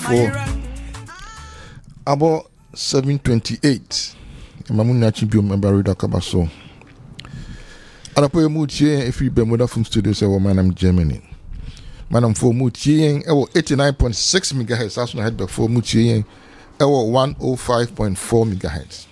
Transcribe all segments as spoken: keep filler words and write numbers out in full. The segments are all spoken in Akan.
for about seven twenty-eight. Mamuna Chimpio member Rida Kabaso. Adapo Mutie if you Bermuda from studios or Manam Germany. Manam for Mutie ewo eighty-nine point six megahertz as I had before Mutie ewo one oh five point four megahertz.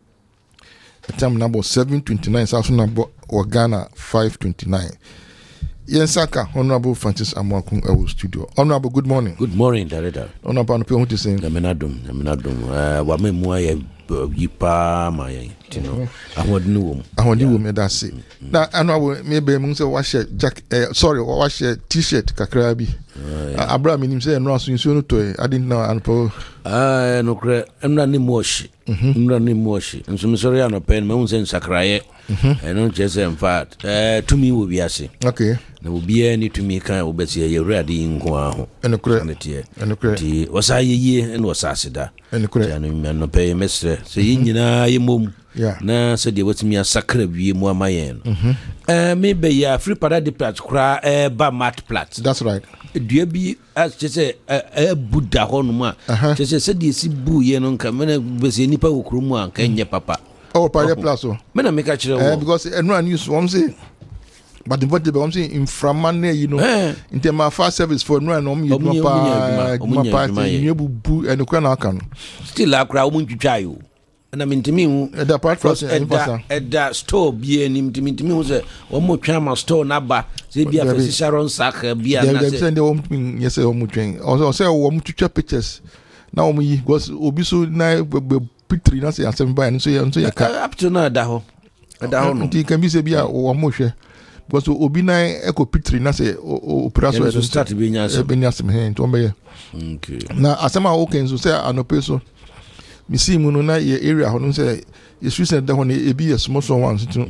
The time number seven twenty-nine South number or Ghana five twenty-nine. Yensaka, Honorable Francis Amwakun Ewo Studio. Honorable, good morning. Good morning, Director. Honorable, I'm going to say. Namenadum, Namenadum. Uh, Wame Mwaya Yipa Maya. You know, I want new woman. I want new woman. That's it. Now, I know maybe I'm going to wash a jack. Sorry, wash a T-shirt. Kakrabi. Abraham, him say no. So you know, I didn't know. Anpo. Ah, no, I'm not ni moshi. I'm not ni moshi. And so sorry, I'm not paying. My own sense, Sakraye. I don't just say in fact. Uh, to me, will be asi. Okay. Na obi ani tumi kan obesi ye ready nko aho enokre enokre ti wasa ye en wasa asida enokre ya no me no pay mesre so yi nyina ye mom na se de watimi asakra wie mu amayen eh me be ya free parade plat kra eh ba mat plat. That's right. Dua bi as che se eh buda ho no ma che se se de si bu ye no nka me na besi nipa wokru mu anka nye papa oh parade plat so me na me ka kire wo because eno news one say. But the what they be saying in Framane, you know, eh. in terms of fast service for no and no you no pa my party you bu and the na kan still akra o muntwitwa yo na mentimi hu the part for at that store bi anim mentimi mentimi hu se o mo twa ma store na ba se bia for Sharon Saka bia na se they o yes o mo twen o say o mo twitwa pictures na o mo yi because obi so na picture na se asem ba no so ya so ya ka up to na da ho da ho no ti kan bi se bia o mo hwe because obi na eco picture na say operation so start be nya be nya sem he to be okay na asema o ken so say anope so mi see mu no na ye area ho no say ye street center ho na e bi small small ones to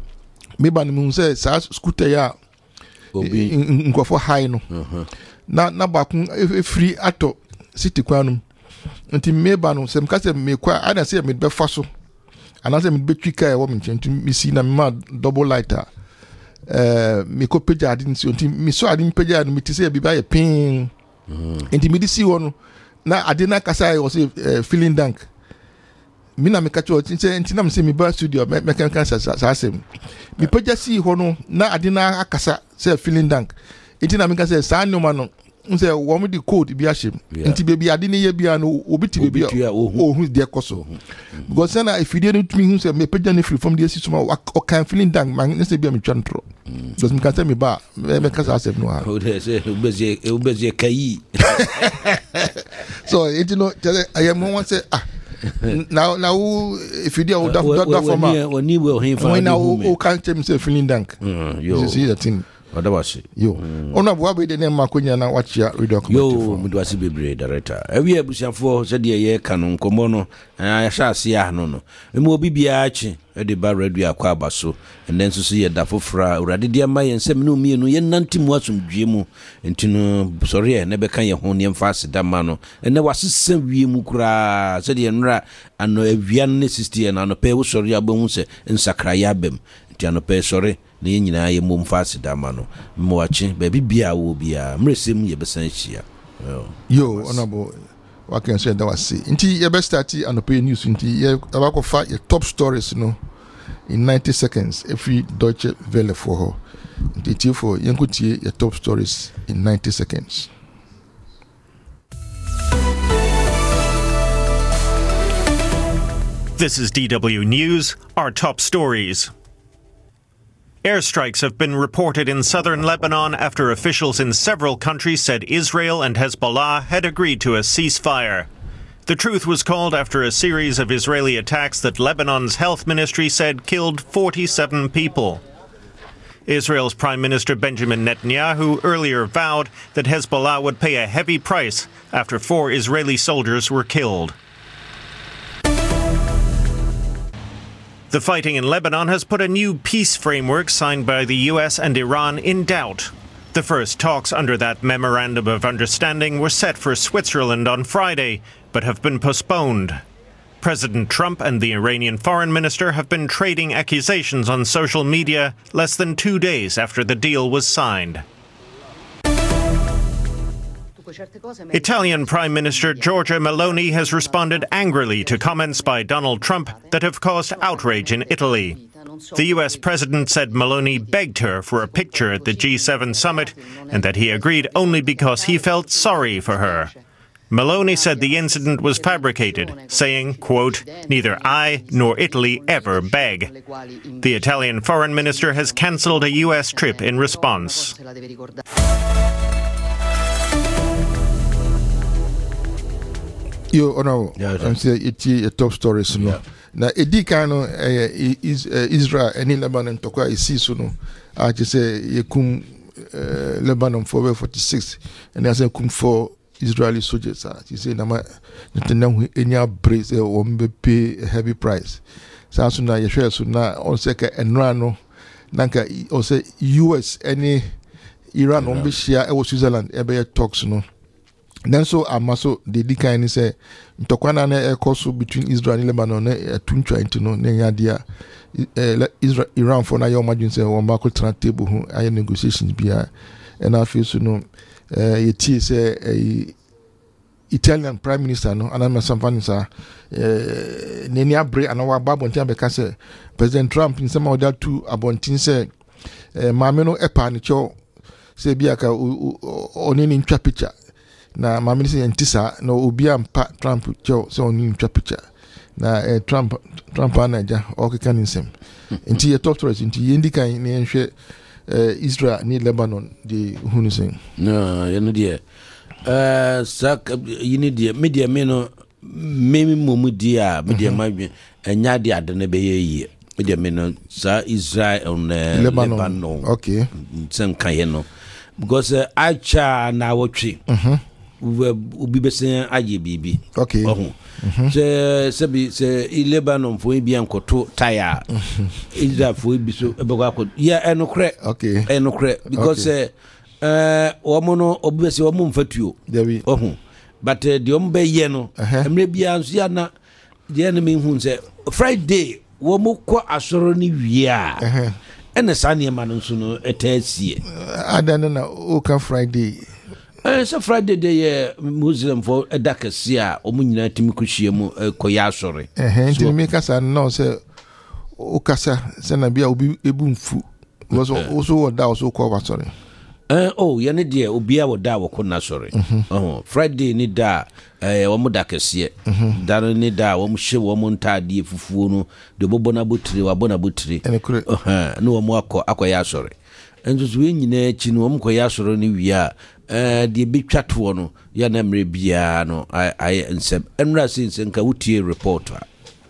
me ban mu say sa scooter ya obi nkofo high no na na ba kun free ato city kwanum nti me ban no sem ka say me kwa ana say me be fa so ana say me be twika e wo me nti mi see na me ma double lighter. Uh, me ko peja adin si onti me so adin peja no me ti say bibia ye pin enti me di si wono na adina kasa e was uh, feeling dank me na me ka cho enti enti na me say me ba studio me me kan kan sa sa asem me peja si ho no na adina akasa say feeling dank enti na me ka say sa no ma no nse wo me di code bi ahye enti baby adina ye bia no obi ti baby o hu de koso because na if you didn't me hu say me peja ne free from the system o kan feeling dank man say bia me twantro because me can tell me ba me can say no ha o de say ubezi ubezi kai so it you know I am one say ah now now if you do that that from when you will him when now o can tell me say feeling dank you see the thing Odawasi yo ona bo abe de ne makonya na wachia radio committee yo mudwasi bebre director ewi abusiafo se de ye ka no nkomo no ya sha ase ya no no emu obi bia achi e de ba radio akwa abaso enen so so ye da fofra urade de ma ye nsem no mienu ye nantimu asomdwe mu entino sorry e ne be kan ye ho ne mfa ase da ma no ene wasesem wie mu kura se de nra ano awia ne sixty na no pe wo sorry abon se nsakra ya bem tiano pe sorry ne nyina ye mom fast dama no mwachi baby bia wo bia mresem ye besan hia yo honorable what can say that was see nti ye best start anope news nti ye abako fa ye top stories no in ninety seconds every Deutsche Welle for her nti ti for yenkutie ye top stories in ninety seconds. This is D W News, our top stories. Airstrikes have been reported in southern Lebanon after officials in several countries said Israel and Hezbollah had agreed to a ceasefire. The truth was called after a series of Israeli attacks that Lebanon's health ministry said killed forty-seven people. Israel's Prime Minister Benjamin Netanyahu earlier vowed that Hezbollah would pay a heavy price after four Israeli soldiers were killed. The fighting in Lebanon has put a new peace framework signed by the U S and Iran in doubt. The first talks under that memorandum of understanding were set for Switzerland on Friday, but have been postponed. President Trump and the Iranian foreign minister have been trading accusations on social media less than two days after the deal was signed. Italian Prime Minister Giorgia Meloni has responded angrily to comments by Donald Trump that have caused outrage in Italy. The U S president said Meloni begged her for a picture at the G seven summit and that he agreed only because he felt sorry for her. Meloni said the incident was fabricated, saying, quote, "Neither I nor Italy ever beg." The Italian foreign minister has cancelled a U S trip in response. Yo, honorable, I'm saying it's a top story, so no. Now, edi kind of Israel and Lebanon to quite see so no. I just say you come Lebanon for forty-six, and I say come for Israeli soldiers. You say nama Netanyahu enya brace or pay a heavy price. So as now you share so now on second and rano nanka or say U S any Iran on be share or Switzerland ebe talks no. Then so amaso the decline say ntokwana na ekoso between Israel and Lebanon na tunchwa into no na yadia Israel Iran for na your imagine say one back to table ho aye negotiations bia and I feel so no eh yeti say Italian Prime Minister no anama samfani sa eh neni abre anawa babontin abeka say President Trump in some other two abontin say eh maame no epa ne cho say bia ka onini ntwa picture na mamini se ntisa no obi ampa Trump cho so oni ntwa picture na eh, Trump Trump anaja okeka nsem nti ye top stories nti ye ndika ne nhwe eh, Israel ni Lebanon de hunu sen no ye no de eh sak yini de media me no memi momu dia media ma enya de ade ne be ye media me no sa Israel on uh, Lebanon. Lebanon okay sen kan ye no because uh, acha na wotwe mhm ubi besen aye bibi okay oh se se bi se Lebanon fo bi ankoto tire Israel fo bi so ebekwa ko ya enokre okay enokre because eh uh, omono obese omo mfatuo oh but uh, the ombe ye no emre bia nso ya na the enemy hu se Friday wo mo kwa asoro ni wia eh ene sane ma no nso no etasie adana na o ka Friday eh so Friday day Muslim for edakasia omunyina timi kuhie mu koya asore eh enti me kasa no se o kasa se na bia obi ebu mfu was also what that also call asore eh oh ya ne dia obi a woda wo kona asore oh Friday ni da eh wo mu dakasie da ni da wo mu hye wo mu ntade fufuo no de bobo na botire wa bona botire eh no wo mu akọ akoya asore enzo so nyina chi no wo mu koya asore ni wia eh de bitwa to no ya na mre bia no ai ensem enra since nka wutie reporter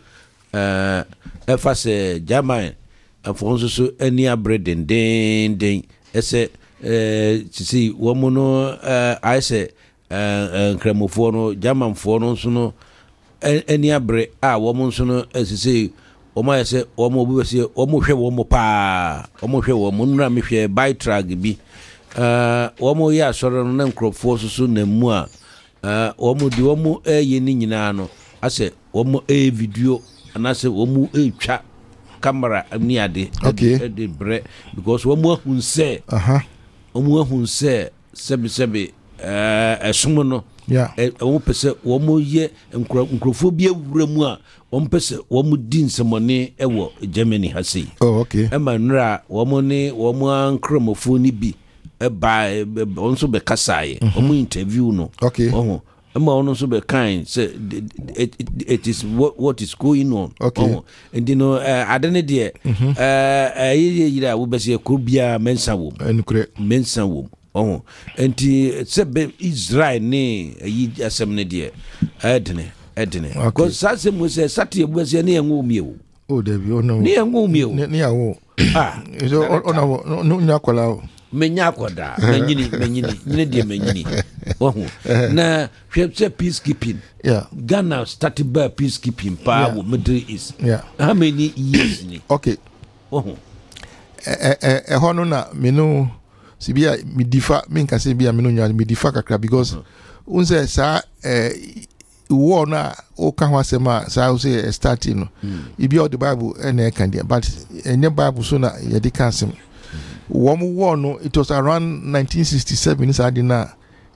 eh efa se German afonso so ani abreden den den ese eh tisi wo mu no eh ai se eh kremofo no German fo no so no ani abre a wo mu so no esisi o ma ese o mo bu se o mo hwe wo mo pa o mo hwe wo mo nra me hwe by track bi eh wo mo ya soro no na nkrofo so so na mu a eh wo mo di wo mo eye ni nyina no ase wo mo e video anase wo mo e twa camera ni ade okay de bre because wo mo hun se aha wo mo hun se sebi sebi eh esumo no yeah wo pese wo mo ye nkrofo bi awura mu a wo pese wo mo di nsemone e wo Germany ha sei oh okay e ma nra wo mo ne wo mo ankromofo ni bi e ba onso be kasaye wo mo interview no okay oh e ma onso be kind say it, it, it is what, what is going on okay oh and you know uh, adene de eh eh yira wo be se ko bia mensa wo enkure mensa wo oh enti sebe Israel ni yi asem ne de edene edene ko sase mo se sate ebu se ne enwo miewo oh debi ono ne enwo miewo ne yawo ah so ono no nya kola menya koda menyini menyini nyine de menyini oh na hwepse peacekeeping yeah Ghana started by peacekeeping pa wo Middle East yeah how many years ni okay oh eh eh eh hono na menu sibia mi difa min ka se bia menu nya mi difa kakra because unse sa eh wo na o ka ho asema sa o say starting no ibi o the Bible and e kan dia but enye Bible so na ye di kan asem wo mu wo no it was around nineteen sixty-seven sa di na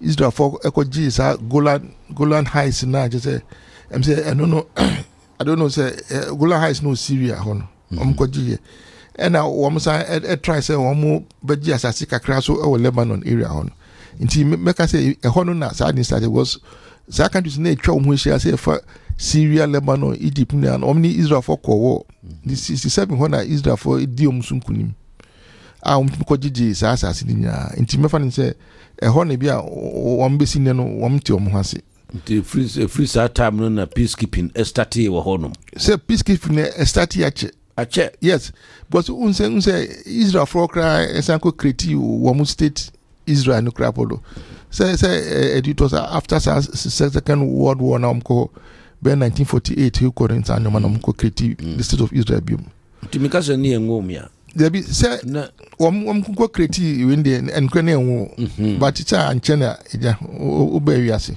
Israel for echo G sa Golan Golan Heights na just say I'm say I don't know I don't know say uh, Golan Heights no Syria hono om ko G and now one say e try say one beji asase kakra so e Lebanon area hono nti make say e hono na sa din start was sa countries na twa ho hia say for Syria, Lebanon, Egypt and omni Israel for ko war the sixty-seven hono Israel for di omsunkunim a um ko G sa asase din ya nti me fa ni say e ho na bia won besi ne no won ti om hase the free free start time no na peacekeeping estati wo ho no say peacekeeping estati ache ache yes but unse unse Israel for cry esanko create wo state Israel no crapolo say say it was after second world war na umko be nineteen forty-eight he ko rinsa no man umko create the state of Israel biom timika se ne ngomia there be say wom wom ko create when the and kwene nwo but it's an chena eja oba wiase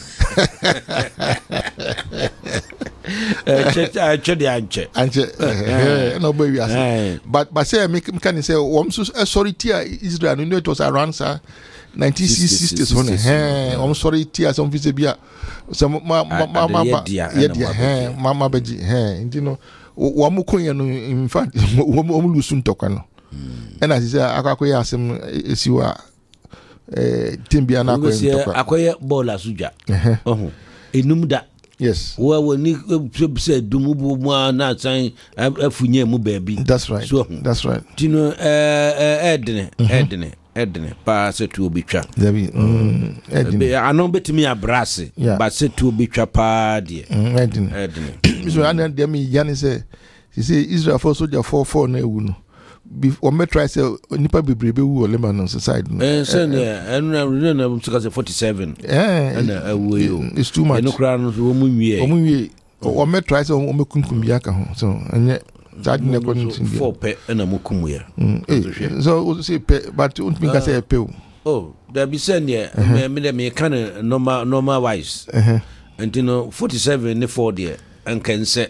eh che che de anche anche eh no oba wiase but but say me can say wom so sorry tia Israel no it was around sir nineteen sixties one eh wom sorry tia some visa bia some ma ma ma yeah eh mama beji eh you know wom konya no in fact wom lusun toka no and as say akakoya asem esiwa eh timbia na ko toka akoya bola suja oh enum da yes wa woni se dumubu mu na san afunye mu baabi that's right so that's right tino eh edne edne edne pa se tu obitwa dabi edne anon betimi abrase ba se tu obitwa pa de edne edne so anan dem yani say say Israel for soldier four four na ewu no before me try say nipa bebrebe wu Lebanon side no eh say na enu na msuka say forty-seven eh na awu yo it's too much enu kra no wo mu wie wo mu wie o me try say o me kunkum bia ka ho so enye that ne ko ntin four pe na mu kumu ya so o say pe but o think say pe oh there be say ne me me kan normal normal wise eh ntino forty-seven ne four there and can say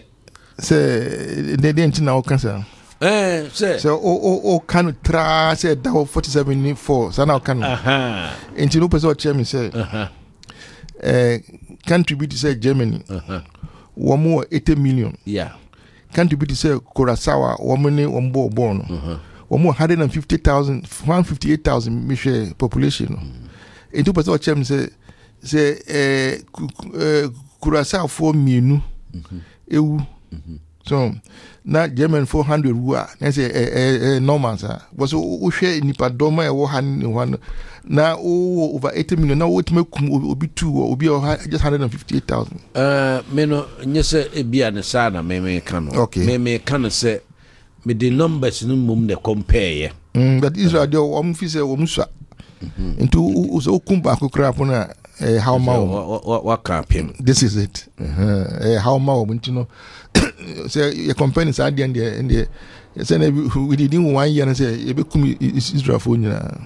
say they didn't know cancer eh say so o o o kan tra say that forty-seven ni four so now can aha enti no person chairman say aha eh contribute say Germany aha one more eighty million yeah contribute say Curaçao one ne one bo bo no aha one more one hundred fifty thousand one hundred fifty-eight thousand mission population no enti person chairman say say eh Curaçao four million ewu so na German four hundred wa na say eh eh normal sa was o hwe nipa doma e wo han one na o over eighty million na what make obi two obi just one hundred fifty-eight thousand uh me no nyese ebia ne sa na me me kan no me me kan say me the numbers no mum ne compare ye mm but Israel dey o mfi say o musa into o kumba akokra pona eh how ma what campaign this is it eh how ma o ntino say your company is at the end and the say we didn't one year and say e be kum Israel for nyina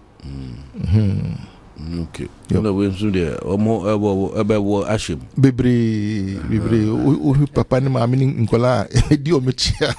mhm okay no we so there omo ebo ebo ashim bebre bebre o papa ni ma mi nkola di o mechia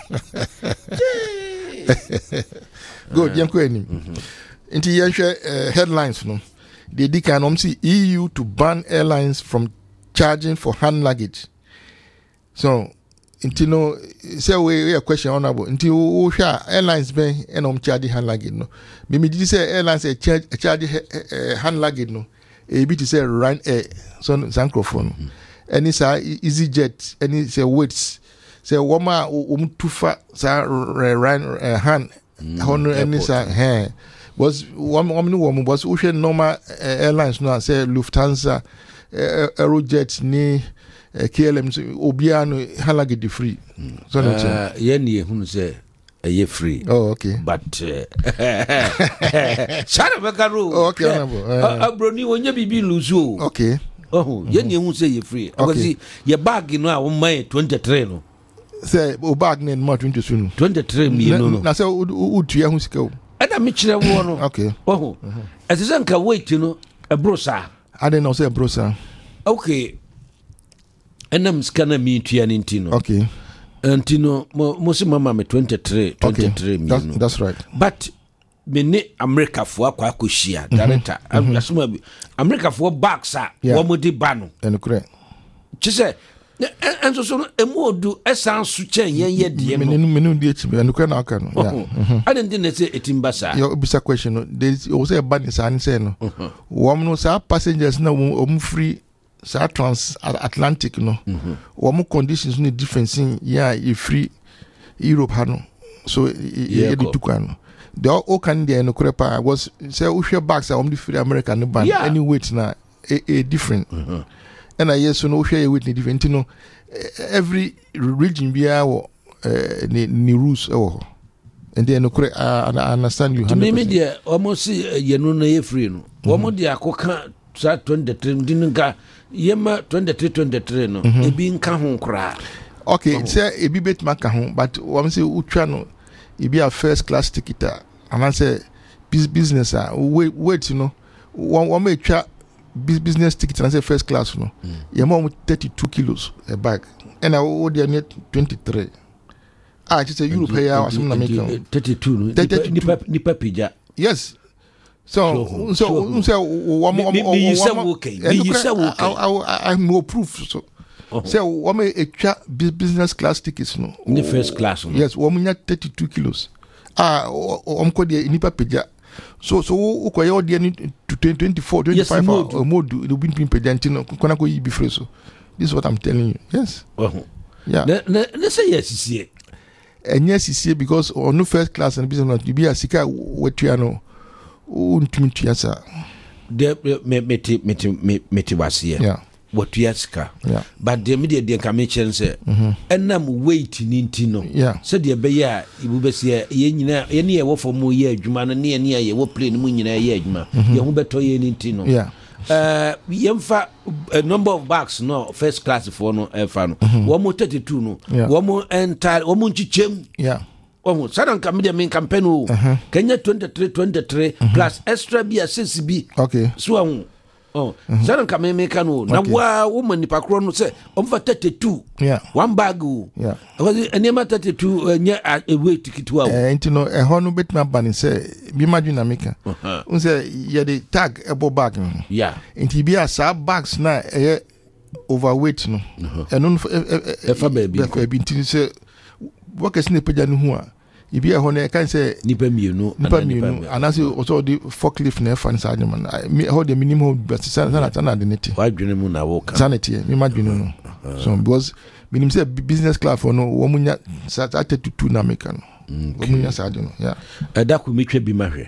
good yam ko enim nti yanhwe headlines no they dikan om see E U to ban airlines from charging for hand luggage so nti no say we a question honorable nti wo hwa airlines ben and om charge hand luggage no me me did say airlines e charge charge hand luggage no e bi to say run air so microphone any say EasyJet any say weights say woma um tufa say run hand hono any say eh was one woman woman was ocean normal airlines no say Lufthansa Aerojet ni K L M obiano halage de free so no uh yen ye hunu say e free oh okay but shara bekaru oh okay abroni wonya bibi luzu okay oh yen ye hunu say ye free because your bag no a wo mai twenty-three no say o bag ne ma twenty-two no twenty-three mi no no na say o tua hu sika o ada mi kire wo no okay oh ese nka wait no e brosa ade no say brosa okay enam skana mi tua ni ntino okay ntino mo mo si mama me twenty-three twenty-three okay. mi that's, no that's right but me ne America fo akwa akohia director asoma bi America fo box a wo mo di ba no enukure chise enso so emodu esan su chen yen ye de no menu menu di echi enukure na aka no yeah I didn't say etimba sa yo bisa question no there o say ba ni sa ni say no wo no sa passengers na o mu free sa trans Atlantic no wo mu conditions no difference in yeah you free Europe ha no so e di tukwa no the all can there no crepa was say we share bags am the free American no ban any weight na a different and I yes so no share weight ni different you know every region be our ni ni rules oh and then no I understand you to me media almost you know na free no wo mo dia akoka sa twenty-three dinka yema twenty-three twenty-three no e bi nka ho kra okay say e bi bet maka ho but wo say utwa no e be a first class ticket and I say business ah wait wait you know one one make twa business ticket and I say first class no you more thirty-two kilos a bag and I would near twenty-three ah just say Europe here or something make thirty-two no nipa pija yes so so so one more you say okay you say okay I I'm more proof so so one make a business class tickets no in the first class no yes one near thirty-two kilos ah um ko de nipa pija so so uko ye odi ni twenty-four twenty-five or mode the bin pin pejant no kona ko yi bi freso this is what I'm telling you yes oh yeah na na say yes sie enya sisie because on no first class and business not be asika wetua no untumi tuasa de me meti meti meti wasie yeah watua sika yeah but the media de ka me chen say enam weight ni nti no say de be ya ibu be se ye nyina ye ne ye wo fo mu ye adwuma no ne ne ye wo plane mu nyina ye adwuma ye ho beto ye ni nti no yeah uh yemfa a number of bags no first class for no e fa no wo mo thirty-two no wo mo enter wo mo nchichem yeah oh sadan ka media main campaign o Kenya twenty-three twenty-three plus extra bi six bi okay so ahun oh sadan ka me make no na wa wo manipa kro no say omfa thirty-two yeah one bag o yeah because enema thirty-two nya a weight ticket wa eh nti no e ho no betma ban say bi imagine na make un say ye the tag ebo bag no yeah nti bi asa bags na e overweight no eno e fa baby e bi nti say workers ne peja no hu a ibi e ho na kan say nipa mienu nipa mienu anase also the forklift na fan sa adman me ho the minimum but sana sana de neti wa dwene mu na wo kan sanity me ma dwene no so because minim say business class for no wo munya sa thirty-two na make no wo munya sa de no yeah eda ku metwa bi mahwe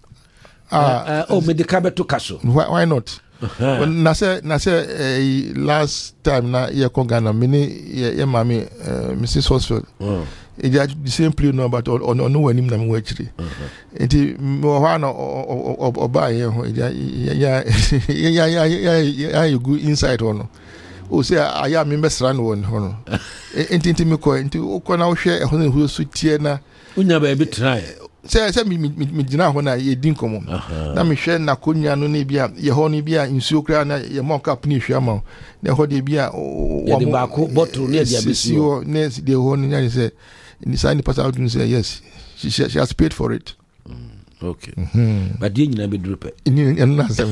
ah oh medical beto kaso why, why not uh-huh. Well, na say na say uh, last time na ye ko Ghana me ni ye mami uh, Missus Horsfield oh it is the same play no but on on no wanim na me wachiri enti mo ha na oba ye ho ya ya ya ya ya you go inside hono o say aya me besra no won hono enti enti me ko enti ko na wo hwe ho na hu so tie na unya ba bi try say say me me gina ho na ye din komo na me hwe na konya no na bia ye ho no bia nsuo kra na ye mo cap ni hwe ama na ho de bia o mo ba ko bottle ne dia besio ne de ho no nya say ni sign pass out and say yes she, she she has paid for it mm, okay mm-hmm. But you nyina be drupe ni na say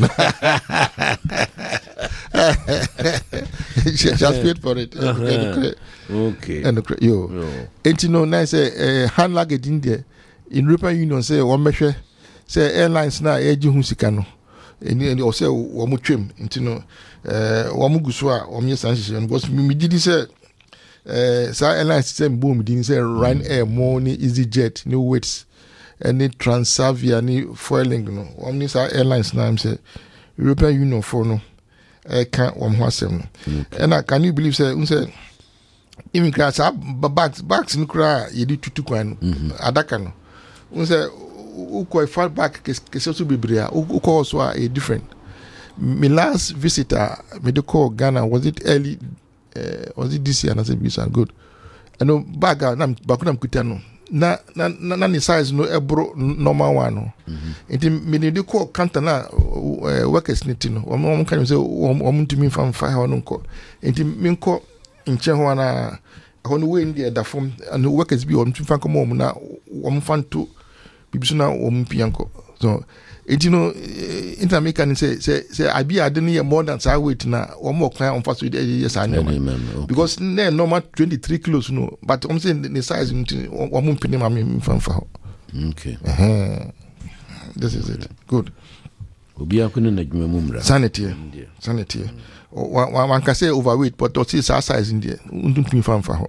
she has paid for it uh-huh. Okay and yo and you know na say uh, hand luggage in there in European Union say one measure say airlines na eji hu sika no eni o say wo mo twem nti no eh wo mo guso a wo me san hye no because me didi say eh sa airlines say boom din say Ryanair mo ni EasyJet ni Wits any Transavia ni Vueling no wo me sa airlines na am say European Union for no e kan wo mo asem no and I can you believe say un say even class bags bags no kra yedi tutu kwan adaka no un say uko fall back ke so to bibria uko so a different my last visitor me de call Ghana was it early uh, was it this year and I said this are good and no bag na bakuna mkuta no na na na ni size no ebro normal one no enti me de call counter na workers niti no o mo kan say o mo ntumi fam fa ha no nko enti me nko nche ho na ho no we ndi da form and workers bi o ntumi fa nko mo na o mo fanto bibisuna om pianko so enti no intermeka ni say say say abi ade no more than say weight na om okran on faso dey yes I know because na normal twenty-three kilos no but om say the size om pini ma me mfanfa okay uh this is it good obi akunu na dwuma mumra sanity sanity one one can say overweight but to see size in there undun mfanfa ho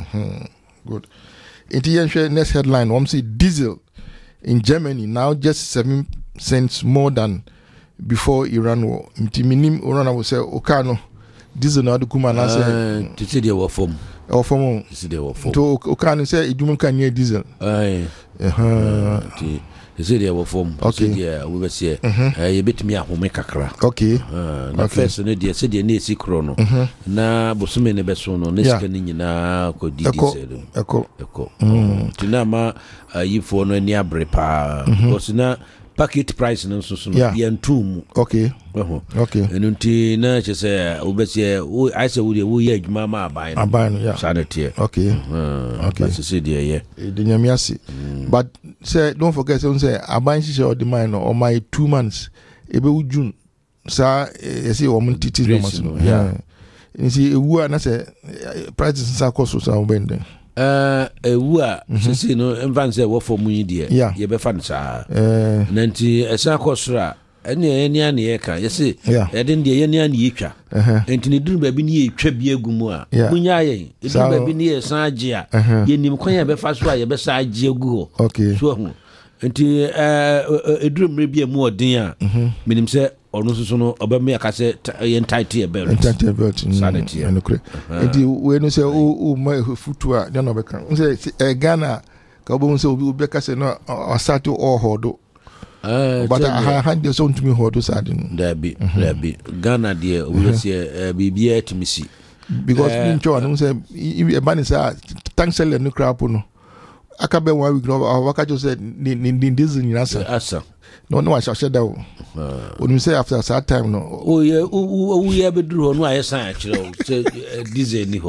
good enti yen next headline om say diesel in Germany now just seven cents more than before Iran war. Nti minim Iran will say okano diesel na do kuma na say to see the war form or form to see the war form to okano say idum kan near diesel eh eh to see the war form okay yeah we be say eh you bet me ahome kakra okay na first no dey say dey na esi kro no na bosume ne beso no ne sika ni nyina ko di diesel eko eko tina ma yifo no ni abre pa because na packet price no so so no yantum okay okay enunti na che say obese wo I say wo dey wo ye adwuma ma aban aban yeah sanity okay okay so say dey yeah the nyamiasi but say don't forget say aban shi or the mine or my two months ebe June sa e say wo mun titi no maso yeah you see ewu na say prices sa cost so obende eh ewu a sisi no emfa nse wo for munyi de ye be fa nsa eh nanti esa kosra ene ene ane ye ka ye se ye den de ye ne ane ye twa enti ne duru ba bi ne ye twa bi agumu a munya ye duru ba bi ne ye san age a ye nim kwan ye be fa so a ye be sa age agu ho so ho enti eh eduru mre bi emu odin a minim se onu susu no obame akase ye tight e belt tight belt sanity and okre enti we no say o ma futu a na obeka say Ghana ka obo say obi obeka say no asate o hodo eh but I had the so to me hodo sadin there be there be Ghana there we say bibia timisi because me cho no say e ban say tankele no crap no akabe one week no waka just say ni ni diesel ni asa asa no no I shall shut down when you say after that time no oh yeah oh yeah be duro no aye san akire say diesel ni ho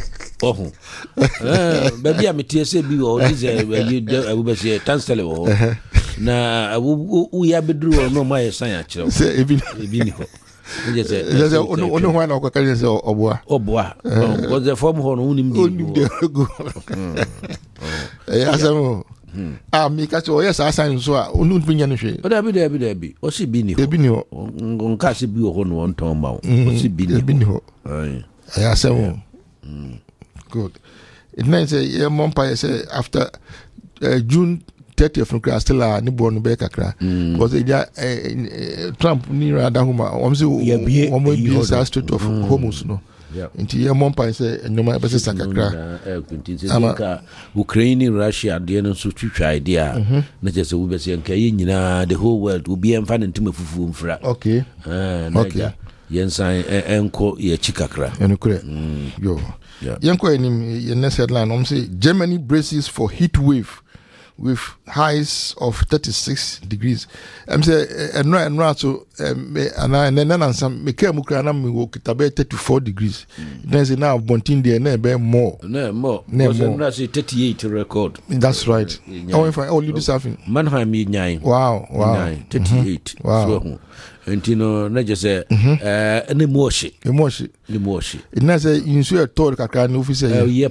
oh eh baby ametie say bi o diesel we be say tankele ho na u ya be duro no ma aye san akire say ebi ebi ni ho je say je ono ono hwa na ko kan say oboa oboa because the form ho no unim di eh asamo ah mi ka so yes asan so a onu pinya no hwe o da bi da bi da bi o si bi ni ho bi ni ho nka si bi ho no won ton ma o si bi ni bi ni ho eh asamo good it means say monpa say after uh, June thirtieth from class still a ni born be kakra because uh, Trump ni rada huma o mse o mo bi sa state of Hormuz no inti ye monpa say nyoma be se kakra ama Ukraine Russia de no so twitwa idea na je se wo be se nka ye nyina the whole world will be enfa ntima fufu mfra okay eh na ja yensan enko ye chikakra enukure yo yenko enim ye next headline om say Germany braces for heat wave with highs of thirty-six degrees. I'm say enra enra so ana nena some me kemu kra na me wo kitabe thirty-four degrees. Then say now bontin there na be more. No more. No more. Say thirty-eight record. That's right. Oh if I only do something. Manheim nine. Wow, wow. thirty-eight. Wow. Entino na je say eh ne moshi. Ne moshi. Ne moshi. It na say insu e tor kakra na office eh ye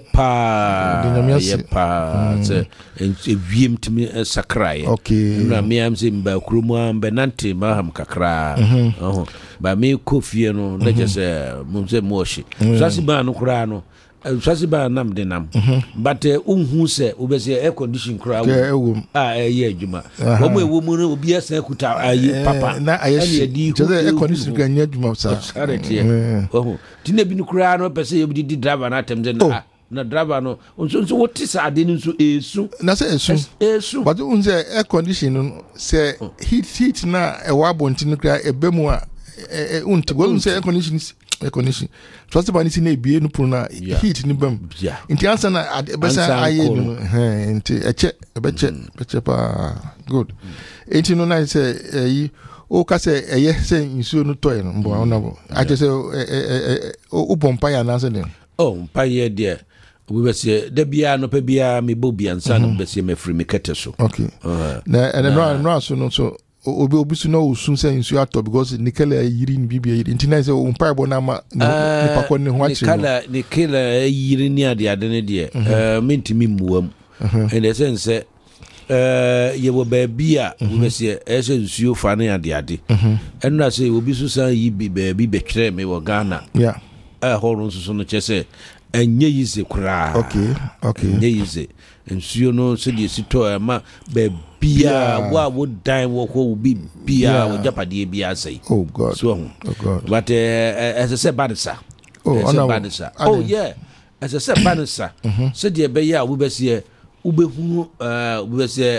pa. Ye pa. Say en wiem timi sakrai. Okay. Na me am say mba krumu am benante ma ham kakra. Oh. Ba me kofie no na je say mo say moshi. So asiba no kra no swasi ba nam de nam but unhu se obese air condition kra wo ah eh adwuma wo mo ewo mu no obi asa kuta ayi papa na ayi di just air condition kra nya adwuma sa sarete oh tina bi no kra no pese ye bi di driver na tem de na na driver no onso onso woti sa ade ni nso esu na se esu esu but unze air condition no se heat heat na e wa bonti no kra e bemu a e unti go unse air condition air condition trust ba ni si na ebie no pro na heat ni bam inti ansa na besa aye no eh inti eche ebeche eche pa good inti no na say eh o ka say eye say insuo no toy no mbo na bo I just say o bompa ya na say oh mpa ye de we be say da bia no pa bia me bo bia nsa no be say me free me kete so. Okay. Na and no no so no so obi obi so no sun say nsu ato because Nikela yiri ni bibia yiri ntina say o mpa bo na ma nipa ko ne ho achi. Nikela Nikela yiri ni ade ade ne de eh mentimi muam. In the sense eh ye wo ba bia we be say e say nsu fa na ade ade. And na say obi so san yi bi ba bi betwere me wo Ghana. Yeah. Eh horo nso so no che say enye yize kura. Okay, okay. Enye yize. Nsuo no so de sito e ma ba bia wa wo dan wo ko bi bia wo japade bia say. Oh God. So oh God. But uh, as I said Banisa. Oh, as no. Banisa. Oh yeah. As I said Banisa. So de be ya wo be se ube hu uh we say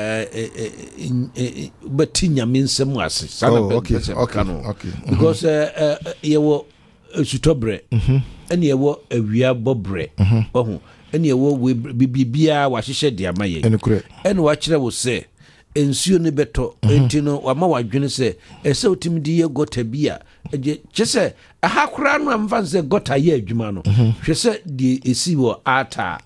uh batinya minsem wase. Oh, okay. Okay. Okay. Because uh ye wo sutobre. And ye wo awia bobre. Oh. And ye wo bibia wa hihye de amaye. And wa kire wo say ensuo ne beto entino wa ma wadwene se ese otimdi ye gota bia je se aha kura no amfa se gota ye adwuma no hwe se de esi wo ata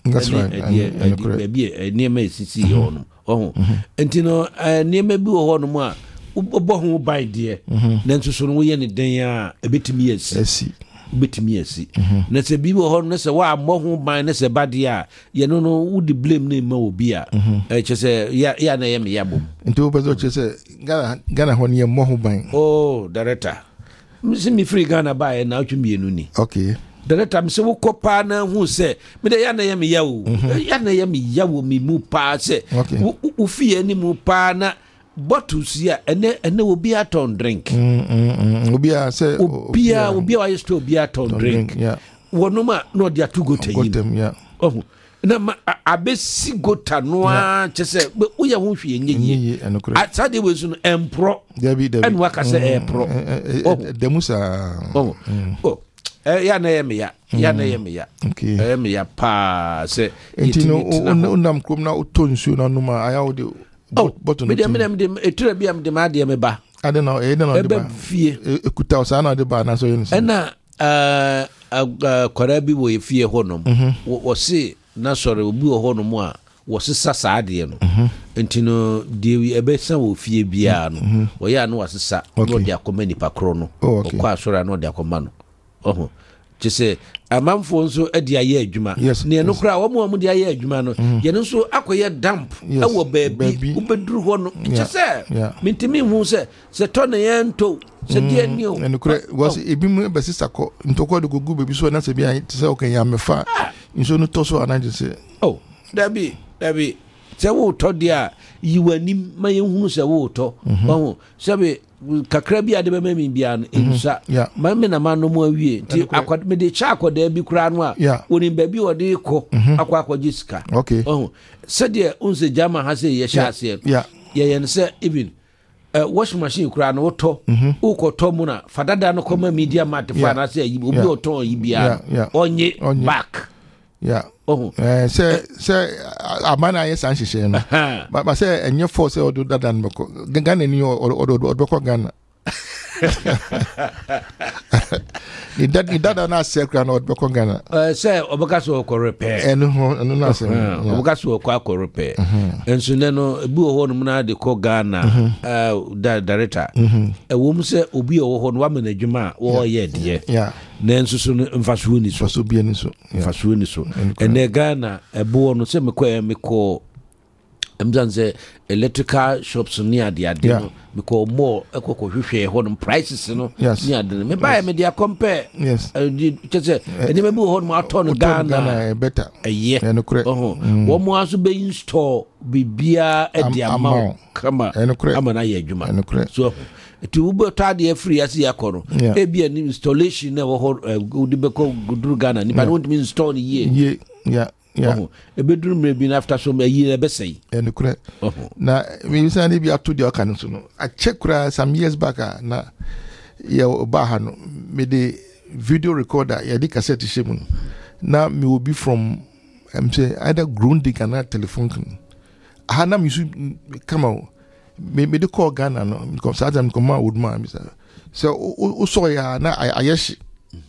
ne bia ne ma esisi ye ono oh entino ne ma bi wo ho no mu a obo ho ban de na nso so no wo ye ne den a ebetimi esi betimi esi na se bi wo ho no se wa mo ho ban na se bade a ye no no wo di blame na ma obi a e che se ya ya na ye me ya bom nti wo bezo che se Ghana Ghana ho ne mo ho ban. Oh director misi mi free Ghana ba e na atwumi enu ni. Okay. Director misi wo kopa na hu se me de ya na ye me ya wo ya na ye me ya wo mi mu pa se wo fie ni mu pa na bottles ya ene ene obi aton drink mm mm obi a say obi a obi a used to obi aton drink yeah wono ma no dia to go to yin yeah oh na ma abesi gota no a chese wo ya ho hwe enye yi atade we so no empro debi debi en waka se empro oh demusa oh oh eh ya na ye me ya ya na ye me ya okay eh me ya pa se entino unam krom na utonsu na no ma aya wo de oh but me dem dem dem etura bia me dem ade me ba ade na e na de ba fie ekuta o sa na de ba na so yin e na eh kwara bi wo fie honom wo se na sore obi wo honom a wo se sasa ade no entino de ebe san wo fie bia no wo ya no wasesa no de akoma nipa kro no o kwa sore no de akoma no oh chese amamfo nso ade aye adwuma ne no kra wo mo mo de aye adwuma no ye no nso akoye damp e wo baabi ubeduru ho no chese mintimi hu se se to ne yento se die ni o ne kra was ebi mu be sisa ko ntoko de gugu bebi so na se bi an se o kan ya mefa nso no to so anaje se oh dabi dabi se wo to dia yiwani mayenhunu se wo to ho se be kakra bi ade be mami bia no ensa ma me na ma no mo awie ti akwad me de cha akwada bi kura no a woni ba bi ode ko akwa akwaji sika okay oh se de unse jama ha se ye sha ase ye ye se even uh, wash machine kura no to u ko to mu na fadada no koma media mart fa na se obi o to yi bia onye back yeah oh eh se se amana yes an hihye no ba ba se enye force odo dada no ko Ghana ni odo odo ko Ghana ni dad ni dada na se kra no odo ko Ghana eh se obaka so ko repair enu ho enu na se obaka so ko ko repair enso ne no ebi wo no na de ko Ghana eh director e wo mu se obi wo ho no wa manadwuma wo ye de yeah nenso so mfasuo ni so so bia ni so mfasuo ni so ene Ghana ebo no se me ko me ko emzanze electrical shops ni ade ade no me ko more ekoko hwehwe ho no prices no ni ade me buy me dia compare yes chese ene me bu ho no aton Ghana better eye oh wo mo aso be install bibia e dia ma kama ama na ye adwuma so ti ubo tade free asi yakoro e bia ni installation na wo ho udi be ko guduru Ghana ni ba no me install ni ye yeah yeah e bedroom maybe after so me yi na be say and kure na we say bi ato de aka no so no a check kura some years back na ya ba ha no me the video recorder ya di cassette shemu na me will be from I'm say either Grundig kana telephone ha na me su come me me de call Ghana no because Adam come would man me say so o so ya na ayeshi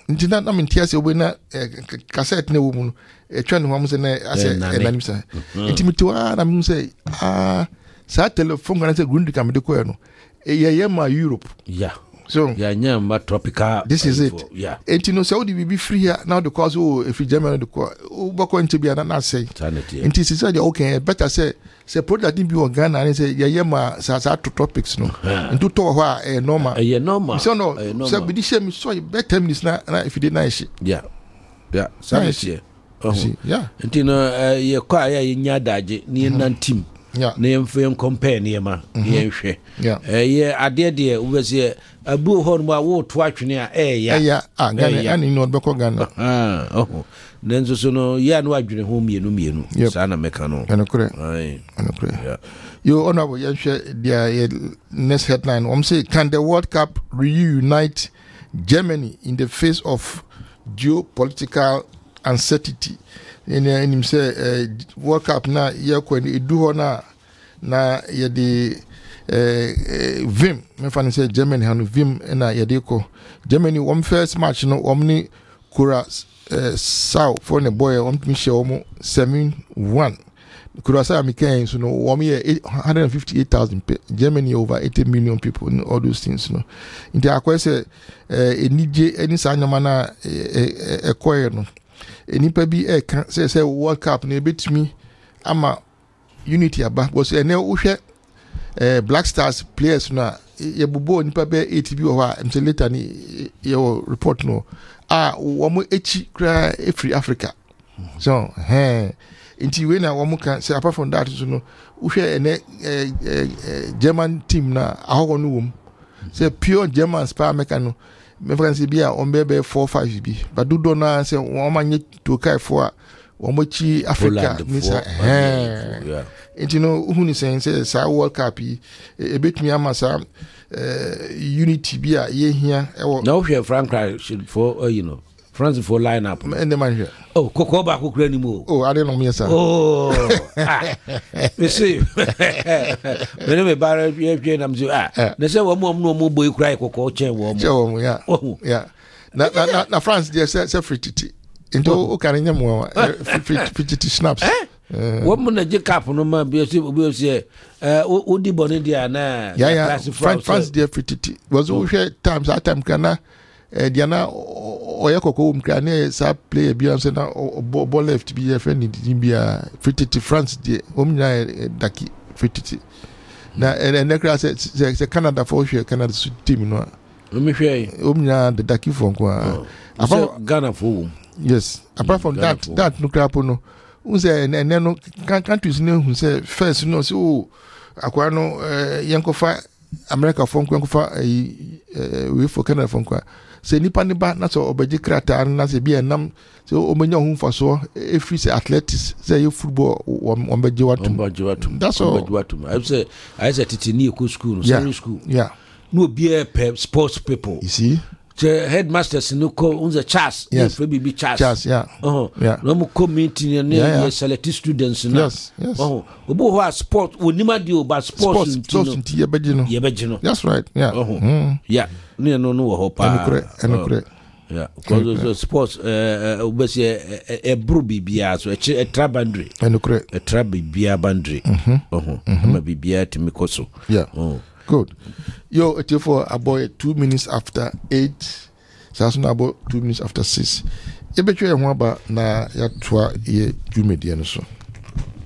nti na na mentia se obena cassette na wo mu no etwa ne ho am se na ase enanim sa nti metiwa na mu se ah sa telephone kana se grundi kam de ko no ye ye ma Europe yeah so yeah nyamba tropical this is it yeah enti no Saudi be free here now the cause oh if Germany the ko bako nti bia na na say enti se say okay better say say product bi o Ghana and say ye ye ma sa sa topics no ntu to ho a eh normal eh normal so no say be this me so better minutes na if you dey nice yeah yeah sanity oh yeah enti no ye kwa ya ye nya daje ni nantim yeah na yemfe compare ne ma ye hwe eh ye ade de wo se abu ho no wo to atwene a eh ya eh ya ah Ghana ani no be ko Ghana ah oh nenzo so no ya no adwene ho mienu mienu sa na meka no enokure ai enokure yeah you honorable ye hwe their next headline um say can the World Cup reunite Germany in the face of geopolitical uncertainty in him say uh, World Cup na ye ko ni edu ho na na ye de eh vim me fa say Germany han vim na ye de ko Germany one first match no omni kura saw for the boy one me share omo seven one kura saw me kan so no one ye one hundred fifty-eight thousand Germany over eighty million people and all those things no into akwa say eh enije eni sa nyama na e koye no enipa bi e kan say say World Cup na betimi ama unity aba because ene uhwe eh Black Stars players na ye bubo nipa be eighty bi ho a mse later ni ye report no ah womo echi kra free Africa so eh inti we na womo kan say apart from that so no uhwe ene German team na ahogo no wom say pure German spa meka no me France bi a on be four five bi but do na say womo nye to kai for womo chi Africa misa eh yeah you know who ni saying say sa World Cup e betumi ama sa unity bi a ye hia e wo now here Frankrike should for uh, you know France for line up and the man here oh koko ba ko kura ni mo oh I don't know me sir oh me see me me bara pie pie na mzu ah na say wo mo mo mo boy kura koko chen wo mo chen wo mo yeah yeah na na na France there say say free titi into o kan nya mo free titi snaps what mun na cap no ma bi se bi se eh o di bone dia na yeah yeah France France there free titi was o hwe times that time kana eh dia na oye koko um kan na sa player bi am say na ball left bi e friend di bia free titi France there um nya daki free titi na and na kra say say Canada for hwe Canada team no um hwe um nya the daki for ko apart Ghana for yes apart from that that no crap no unse and no countries no who say first no so akwa no yankofa America for yankofa we for Canada for kwa say nipa ne ba na so obeji krata na say bia nam so omenya hu faso e free say athletics say you football ombeji watum ombeji watum that's all ombeji watum I say I say titini ko school secondary school yeah no be sports people you see the headmasters no ko unza Charles yes maybe be Charles Charles yeah oh yeah no mo community ne yeah, select students na yes yes oh obo ho sport onima di oba sports sports nti ye beji no ye beji no that's right yeah oh mm. yeah no no no ho pa enukure enukure yeah because sports eh obesi e bro bibia so e tra boundary enukure e tra bibia boundary oh ma bibia timikoso yeah oh good. Yo, it's for about two minutes after eight. So about two minutes after six. Ebe chwe mwaba na ya twa ye jumedi so.